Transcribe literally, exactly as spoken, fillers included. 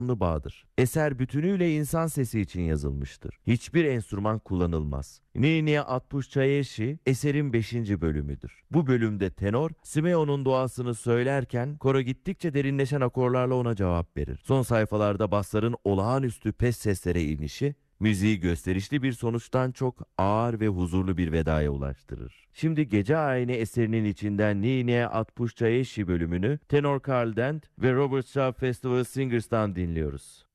bağdır. Eser bütünüyle insan sesi için yazılmıştır. Hiçbir enstrüman kullanılmaz. Ninia Atpuszczajewski eserin beşinci bölümüdür. Bu bölümde tenor Simeon'un duasını söylerken koro gittikçe derinleşen akorlarla ona cevap verir. Son sayfalarda basların olağanüstü pes seslere inişi müziği gösterişli bir sonuçtan çok ağır ve huzurlu bir vedaya ulaştırır. Şimdi Gece Ayini eserinin içinden Ninia Atpuszczajewski bölümünü tenor Karl Dent ve Robert Shaw Festival Singers'tan dinliyoruz.